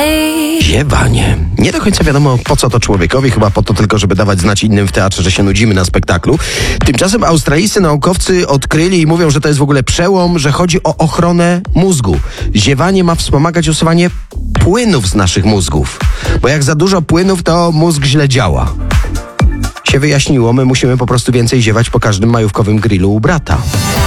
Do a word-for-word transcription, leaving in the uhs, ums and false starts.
Ziewanie. Nie do końca wiadomo, po co to człowiekowi, chyba po to tylko, żeby dawać znać innym w teatrze, że się nudzimy na spektaklu. Tymczasem australijscy naukowcy odkryli i mówią, że to jest w ogóle przełom, że chodzi o ochronę mózgu. Ziewanie ma wspomagać usuwanie płynów z naszych mózgów. Bo jak za dużo płynów, to mózg źle działa. Się wyjaśniło, my musimy po prostu więcej ziewać po każdym majówkowym grillu u brata.